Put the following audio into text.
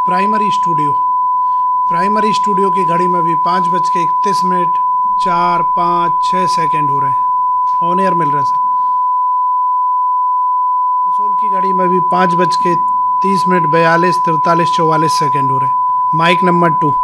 Primary studio की घड़ी में भी 5:31 4 5 6 सेकेंड हो रहे हैं। ऑन एयर मिल रहा है सर। कंसोल की घड़ी में भी 5:30 42 43 44 सेकेंड हो रहे हैं। Mic number 2।